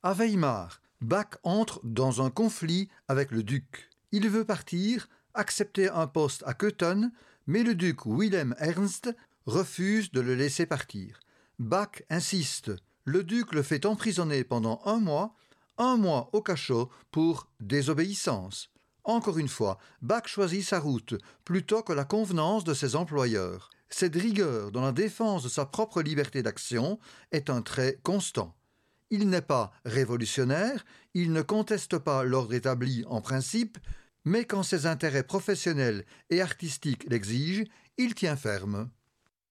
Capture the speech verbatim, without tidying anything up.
À Weimar, Bach entre dans un conflit avec le duc. Il veut partir, accepter un poste à Köthen, mais le duc Wilhelm Ernst refuse de le laisser partir. Bach insiste. Le duc le fait emprisonner pendant un mois, un mois au cachot pour désobéissance. Encore une fois, Bach choisit sa route plutôt que la convenance de ses employeurs. Cette rigueur dans la défense de sa propre liberté d'action est un trait constant. Il n'est pas révolutionnaire, il ne conteste pas l'ordre établi en principe, mais quand ses intérêts professionnels et artistiques l'exigent, il tient ferme.